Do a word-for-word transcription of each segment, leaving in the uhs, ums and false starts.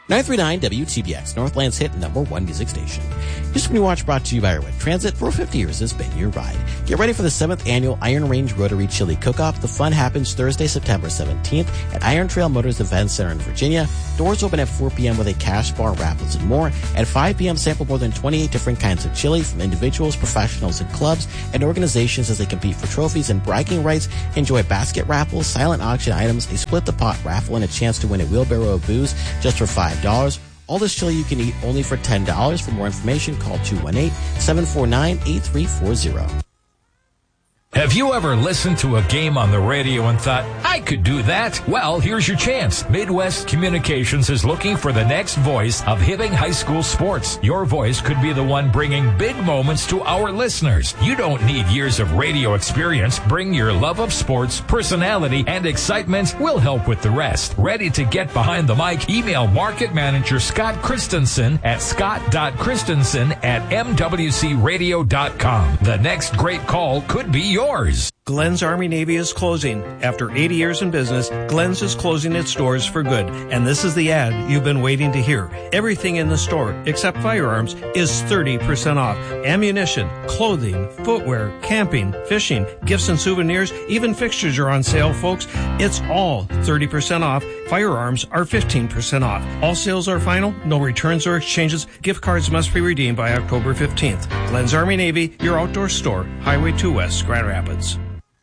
nine three nine W T B X, Northland's hit number one music station. History When You Watch brought to you by Irwin Transit. For fifty years has been your ride. Get ready for the seventh annual Iron Range Rotary Chili Cook-Off. The fun happens Thursday, September seventeenth at Iron Trail Motors Event Center in Virginia. Doors open at four p.m. with a cash bar, raffles, and more. At five p.m., sample more than twenty-eight different kinds of chili from individuals, professionals, and clubs and organizations as they compete for trophies and bragging rights. Enjoy basket raffles, silent auction items, a split-the-pot raffle, and a chance to win a wheelbarrow of booze just for five dollars. All this chili you can eat only for ten dollars. For more information, call two one eight, seven four nine, eight three four zero. Have you ever listened to a game on the radio and thought, I could do that? Well, here's your chance. Midwest Communications is looking for the next voice of Hibbing High School sports. Your voice could be the one bringing big moments to our listeners. You don't need years of radio experience. Bring your love of sports, personality, and excitement. We'll help with the rest. Ready to get behind the mic? Email Market Manager Scott Christensen at scott dot christensen at m w c radio dot com. The next great call could be yours. Glenn's Army Navy is closing. After eighty years in business, Glenn's is closing its doors for good. And this is the ad you've been waiting to hear. Everything in the store, except firearms, is thirty percent off. Ammunition, clothing, footwear, camping, fishing, gifts and souvenirs, even fixtures are on sale, folks. It's all thirty percent off. Firearms are fifteen percent off. All sales are final. No returns or exchanges. Gift cards must be redeemed by October fifteenth. Glenn's Army Navy, your outdoor store, Highway two West, Grand Rapids.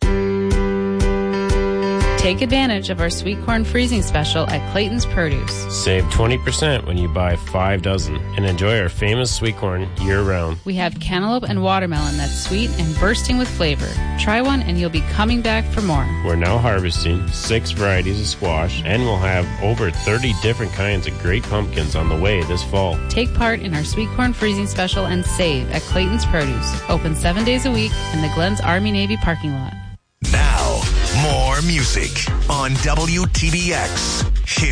Take advantage of our sweet corn freezing special at Clayton's Produce. Save twenty percent when you buy five dozen and enjoy our famous sweet corn year-round. We have cantaloupe and watermelon that's sweet and bursting with flavor. Try one and you'll be coming back for more. We're now harvesting six varieties of squash and we'll have over thirty different kinds of great pumpkins on the way this fall. Take part in our sweet corn freezing special and save at Clayton's Produce. Open seven days a week in the Glenn's Army Navy parking lot. Now, more music on W T B X. Hit